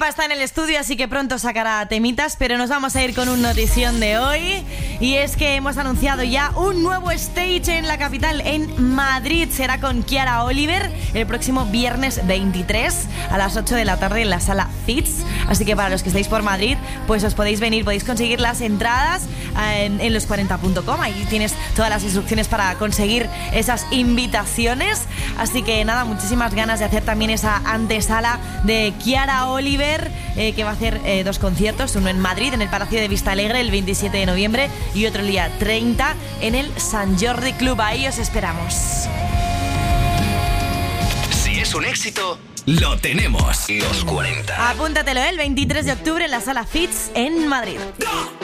Pepa está en el estudio, así que pronto sacará temitas, pero nos vamos a ir con un notición de hoy. Y es que hemos anunciado ya un nuevo stage en la capital, en Madrid. Será con Kiara Oliver el próximo viernes 23 a las 8 de la tarde en la sala Fitz. Así que para los que estáis por Madrid, pues os podéis venir, podéis conseguir las entradas en los40.com. Ahí tienes todas las instrucciones para conseguir esas invitaciones. Así que nada, muchísimas ganas de hacer también esa antesala de Kiara Oliver, que va a hacer 2 conciertos, uno en Madrid, en el Palacio de Vistalegre, el 27 de noviembre, y otro el día 30 en el Sant Jordi Club. Ahí os esperamos. Si es un éxito, lo tenemos. Los 40. Apúntatelo, el 23 de octubre en la sala Fitz en Madrid.